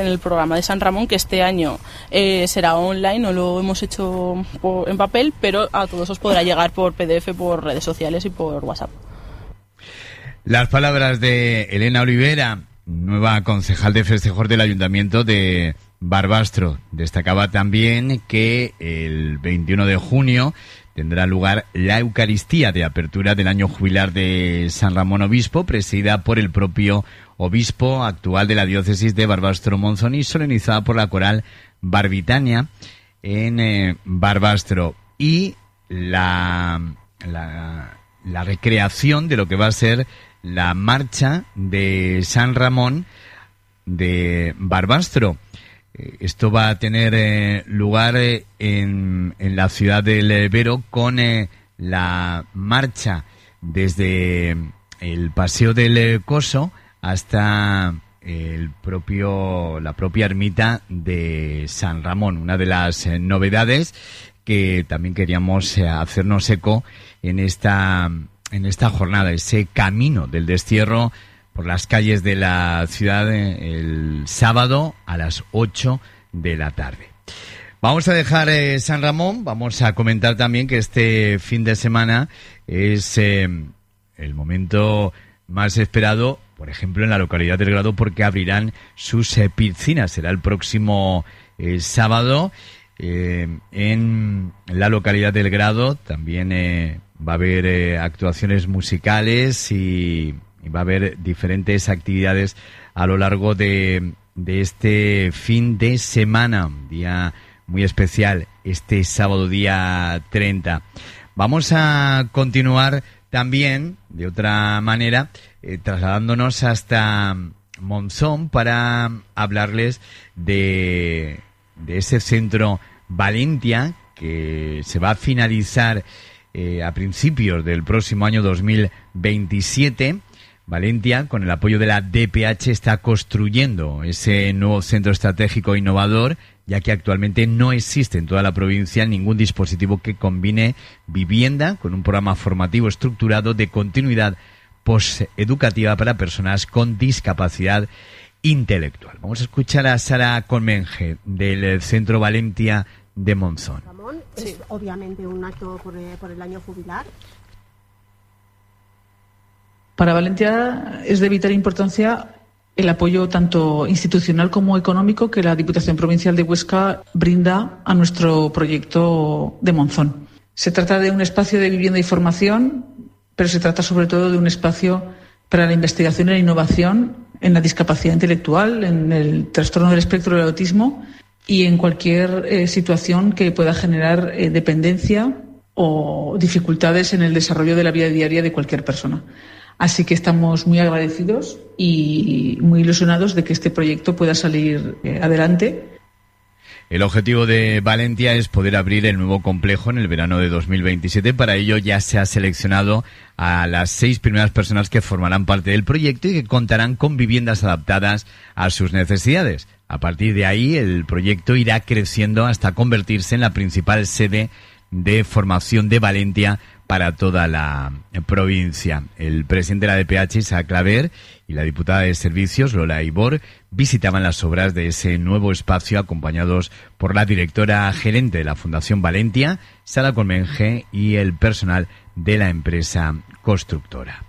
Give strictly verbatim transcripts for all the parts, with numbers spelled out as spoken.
el programa de San Ramón, que este año eh, será online, no lo hemos hecho por, en papel, pero a todos os podrá llegar por P D F, por redes sociales y por WhatsApp. Las palabras de Elena Olivera, nueva concejal de festejos del Ayuntamiento de Barbastro. Destacaba también que el veintiuno de junio tendrá lugar la Eucaristía de apertura del año jubilar de San Ramón Obispo, presidida por el propio obispo actual de la diócesis de Barbastro-Monzón y solemnizada por la coral Barbitania en eh, Barbastro. Y la, la, la recreación de lo que va a ser la marcha de San Ramón de Barbastro. Esto va a tener eh, lugar eh, en, en la ciudad del Vero con eh, la marcha desde el Paseo del Coso hasta el propio la propia ermita de San Ramón. Una de las eh, novedades que también queríamos eh, hacernos eco en esta en esta jornada, ese camino del destierro por las calles de la ciudad el sábado a las ocho de la tarde. Vamos a dejar eh, San Ramón, vamos a comentar también que este fin de semana es eh, el momento más esperado, por ejemplo, en la localidad del Grado, porque abrirán sus eh, piscinas. Será el próximo eh, sábado eh, en la localidad del Grado. También eh, va a haber eh, actuaciones musicales y, y va a haber diferentes actividades a lo largo de, de este fin de semana, un día muy especial, este sábado día treinta. Vamos a continuar también, de otra manera, eh, trasladándonos hasta Monzón para hablarles de, de ese centro Valentia que se va a finalizar Eh, a principios del próximo año dos mil veintisiete. Valentia, con el apoyo de la D P H, está construyendo ese nuevo centro estratégico innovador, ya que actualmente no existe en toda la provincia ningún dispositivo que combine vivienda con un programa formativo estructurado de continuidad posteducativa para personas con discapacidad intelectual. Vamos a escuchar a Sara Colmenge del Centro Valentia de Monzón. Es sí. Obviamente un acto por, por el año jubilar. Para Valentia es de vital importancia el apoyo tanto institucional como económico que la Diputación Provincial de Huesca brinda a nuestro proyecto de Monzón. Se trata de un espacio de vivienda y formación, pero se trata sobre todo de un espacio para la investigación y la innovación en la discapacidad intelectual, en el trastorno del espectro del autismo y en cualquier eh, situación que pueda generar eh, dependencia o dificultades en el desarrollo de la vida diaria de cualquier persona. Así que estamos muy agradecidos y muy ilusionados de que este proyecto pueda salir eh, adelante. El objetivo de Valentia es poder abrir el nuevo complejo en el verano de dos mil veintisiete. Para ello ya se ha seleccionado a las seis primeras personas que formarán parte del proyecto y que contarán con viviendas adaptadas a sus necesidades. A partir de ahí, el proyecto irá creciendo hasta convertirse en la principal sede de formación de Valentia para toda la provincia. El presidente de la D P H, Isaac Claver, y la diputada de Servicios, Lola Ibor, visitaban las obras de ese nuevo espacio acompañados por la directora gerente de la Fundación Valentia, Sara Colmenge, y el personal de la empresa constructora.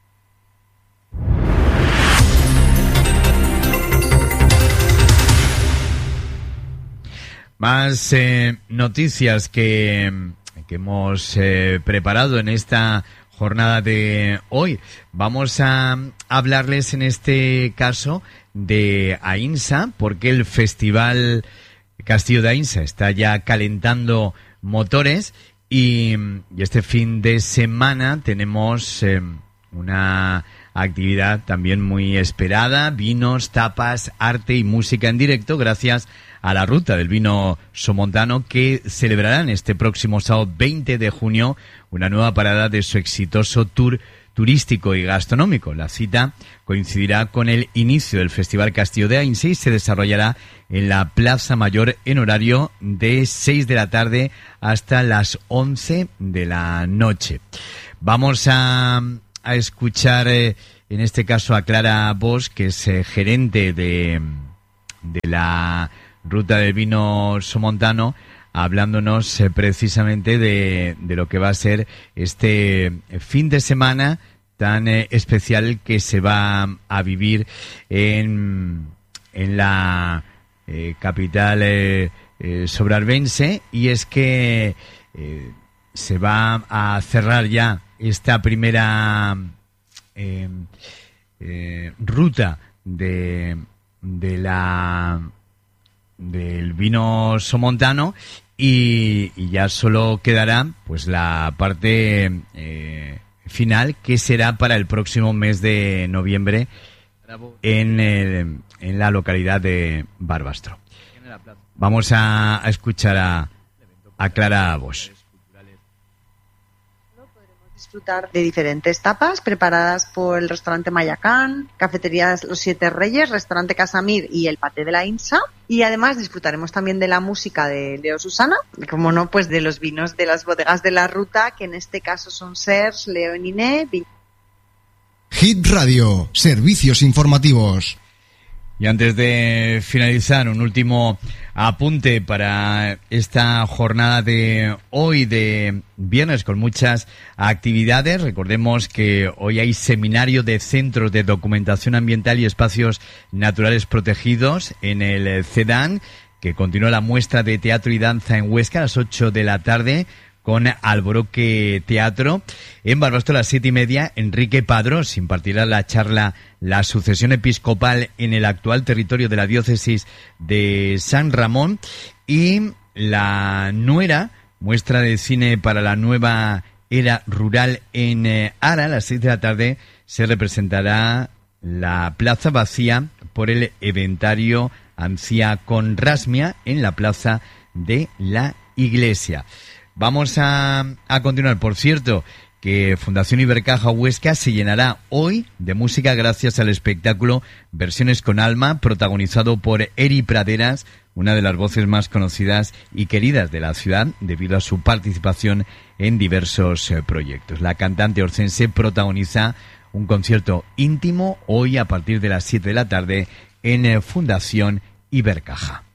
Más eh, noticias que, que hemos eh, preparado en esta jornada de hoy. Vamos a hablarles en este caso de Aínsa, porque el Festival Castillo de Aínsa está ya calentando motores y, y este fin de semana tenemos eh, una actividad también muy esperada: vinos, tapas, arte y música en directo, gracias a la Ruta del Vino Somontano, que celebrarán este próximo sábado veinte de junio una nueva parada de su exitoso tour turístico y gastronómico. La cita coincidirá con el inicio del Festival Castillo de Aínsa y se desarrollará en la Plaza Mayor en horario de seis de la tarde hasta las once de la noche. Vamos a, a escuchar eh, en este caso a Clara Bosch, que es eh, gerente de de la ruta del vino somontano, hablándonos eh, precisamente de, de lo que va a ser este fin de semana tan eh, especial que se va a vivir en, en la eh, capital eh, eh, sobrarbense, y es que eh, se va a cerrar ya esta primera eh, eh, ruta de, de la del vino somontano, y, y ya solo quedará pues la parte eh, final, que será para el próximo mes de noviembre en, el, en la localidad de Barbastro. Vamos a, a escuchar a, a Clara Bosch. Disfrutar de diferentes tapas preparadas por el restaurante Mayacán, cafeterías Los Siete Reyes, restaurante Casamir y el Paté de la Insa. Y además disfrutaremos también de la música de Leo Susana, y como no, pues de los vinos de las bodegas de la ruta, que en este caso son Sers, Leo Niné, Vin- Hit Radio, servicios informativos. Y antes de finalizar, un último apunte para esta jornada de hoy, de viernes, con muchas actividades. Recordemos que hoy hay seminario de centros de documentación ambiental y espacios naturales protegidos en el CEDAN, que continúa la muestra de teatro y danza en Huesca a las ocho de la tarde, con Alboroque Teatro. En Barbastro a las siete y media, Enrique Padrós impartirá la charla La sucesión episcopal en el actual territorio de la diócesis de San Ramón. Y La Nuera, muestra de cine para la nueva era rural en eh, Ara, a las seis de la tarde se representará la plaza vacía por el eventario Ancia con Rasmia en la plaza de la Iglesia. Vamos a, a continuar. Por cierto, que Fundación Ibercaja Huesca se llenará hoy de música gracias al espectáculo Versiones con Alma, protagonizado por Eri Praderas, una de las voces más conocidas y queridas de la ciudad debido a su participación en diversos eh, proyectos. La cantante orcense protagoniza un concierto íntimo hoy a partir de las siete de la tarde en eh, Fundación Ibercaja.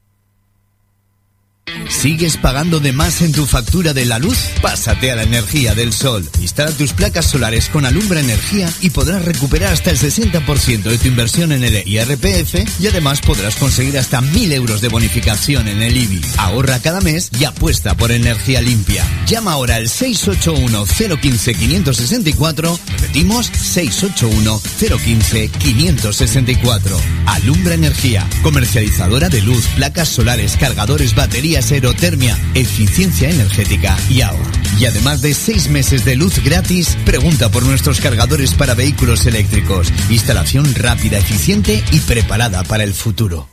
¿Sigues pagando de más en tu factura de la luz? Pásate a la energía del sol. Instala tus placas solares con Alumbra Energía y podrás recuperar hasta el sesenta por ciento de tu inversión en el I R P F, y además podrás conseguir hasta mil euros de bonificación en el I B I. Ahorra cada mes y apuesta por energía limpia. Llama ahora al seis ocho uno cero uno cinco cinco seis cuatro. Repetimos, seis ocho uno cero uno cinco cinco seis cuatro. Alumbra Energía, comercializadora de luz, placas solares, cargadores, baterías, aerotermia, eficiencia energética y ahorro. Y además de seis meses de luz gratis, pregunta por nuestros cargadores para vehículos eléctricos. Instalación rápida, eficiente y preparada para el futuro.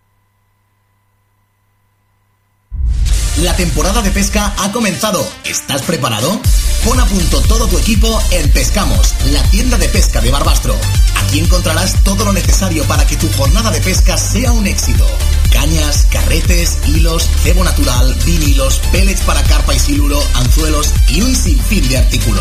La temporada de pesca ha comenzado. ¿Estás preparado? Pon a punto todo tu equipo en Pescamos, la tienda de pesca de Barbastro. Aquí encontrarás todo lo necesario para que tu jornada de pesca sea un éxito. Cañas, carretes, hilos, cebo natural, vinilos, pellets para carpa y siluro, anzuelos y un sinfín de artículos.